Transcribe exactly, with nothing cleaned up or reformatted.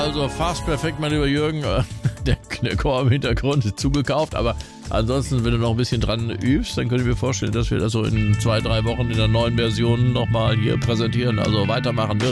also fast perfekt, mein lieber Jürgen. Der, der Chor im Hintergrund ist zugekauft, aber ansonsten, wenn du noch ein bisschen dran übst, dann könnte ich mir vorstellen, dass wir das so in zwei, drei Wochen in der neuen Version nochmal hier präsentieren. Also weitermachen wird